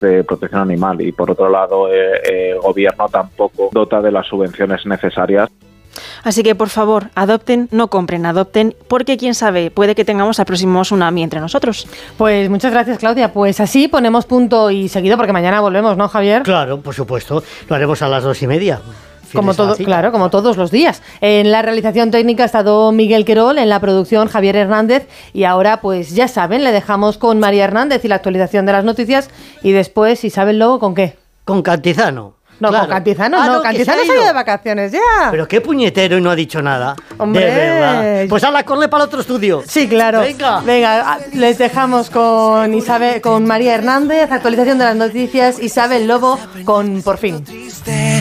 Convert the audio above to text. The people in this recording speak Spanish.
de protección animal, y por otro lado el gobierno tampoco dota de las subvenciones necesarias. Así que, por favor, adopten, no compren, adopten, porque quién sabe, puede que tengamos al próximo tsunami entre nosotros. Pues muchas gracias, Claudia. Pues así ponemos punto y seguido, porque mañana volvemos, ¿no, Javier? Claro, por supuesto. Lo haremos a las 2:30. Como todo, claro, como todos los días. En la realización técnica ha estado Miguel Querol, en la producción Javier Hernández, y ahora, pues ya saben, le dejamos con María Hernández y la actualización de las noticias, y después, Isabel Lobo, ¿con qué? Con Cantizano. No, claro. Con Cantizano no, Cantizano se ha ido de vacaciones ya. Pero qué puñetero y no ha dicho nada. Hombre. De verdad. Pues ala, corre para el otro estudio. Sí, claro. Venga, les dejamos con Isabel, con María Hernández, actualización de las noticias, Isabel Lobo con Por fin.